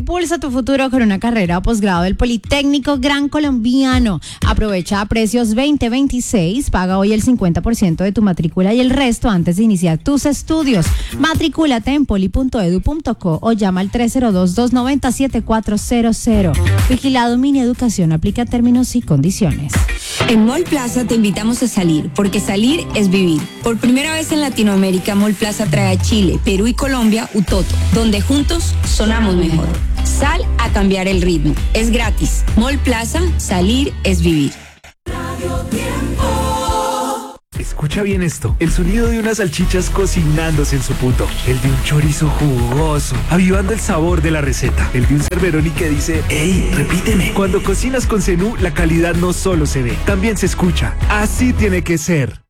Impulsa tu futuro con una carrera o posgrado del Politécnico Gran Colombiano. Aprovecha a precios 2026. Paga hoy el 50% de tu matrícula y el resto antes de iniciar tus estudios. Matricúlate en poli.edu.co o llama al 302-290-7400. Vigilado Mineducación. Aplica términos y condiciones. En Mall Plaza te invitamos a salir, porque salir es vivir. Por primera vez en Latinoamérica, Mall Plaza trae a Chile, Perú y Colombia Utoto, donde juntos sonamos mejor. Sal a cambiar el ritmo. Es gratis. Mall Plaza, salir es vivir. Escucha bien esto, el sonido de unas salchichas cocinándose en su punto, el de un chorizo jugoso, avivando el sabor de la receta, el de un Cerberoni que dice, ¡ey, repíteme! Cuando cocinas con Zenú, la calidad no solo se ve, también se escucha. Así tiene que ser.